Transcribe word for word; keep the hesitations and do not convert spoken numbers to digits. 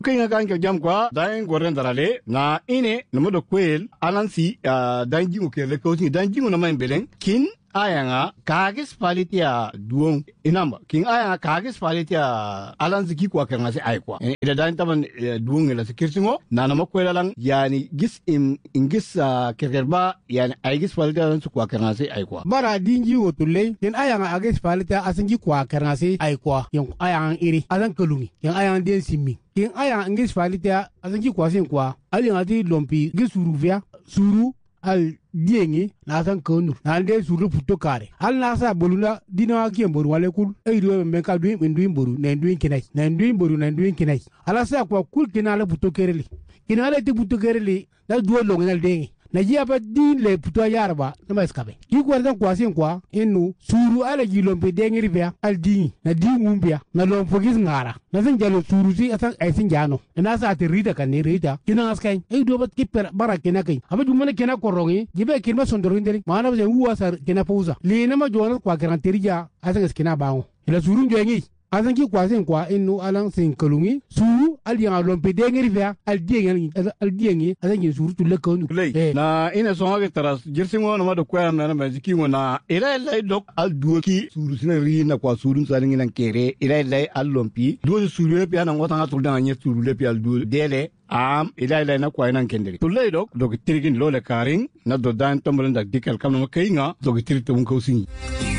kinga kan ke jam kwa dain goren darale na ine no do kwel alansi dan jingu ke le ko dan jingu na main beleng kin ayanga kagis palitia duong inamba king ayanga kagis palitia alan ziki kwa kanga se ay kwa ida dan taban duong la sekirsingo nana makwela lang yani gis im ingis kergerba yani ay gis palitia lan su kwa kanga se ay kwa bara dinji wotulle ken ayanga agis palitia asangi kwa kanga se ay kwa yung ayanga iri asan kalungi yung ayanga den simmi ken ayanga ingis palitia asangi kwa sen kwa ali ngati lompi gisuru via suru al diengi na san konu na de suru puto kare al na sa boluna dina ki mboru wale kul e do me ka du ndu mboru na ndu kinai na ndu mboru na ndu kinai ala sa kwa kul kinala puto kereli kinala ti puto kereli da duo longal dengi na ji apa din le puto yarba na maskabe ki ko dan kwa sin kwa inu suru ala ji lompe dengi ribia al dingi na dingu mbia na lom fogis ngara na san jalo suru si asan ay sin jano na sa ti rita kan ni rita kina askai e do bat ki per barake na kai aba du mana kina korongi jibe kirma sondoro nderi mana ba uwa sar kina pauza le na ma jona kwa garanterija asan skina bawo ila suru njoyi asan ki kwa sin kwa inu alan sin kalungi suru al yang lompe dengi ribia al diengi al diengi asan ki suru tulle konu na ina so ha taras jirsingo na ma do kwa na ma ziki ngona ila ila dok al duoki suru sina ri na kwa suru salingi nan kere ila ila al lompi do suru le pi ana ngota ngatul dan nye suru le pi al du dele am ila ila na kwa nan kendere to le dok do tirigin lole karing na do dan tombolen dak dikal kam no kayinga do tirito mun ko singi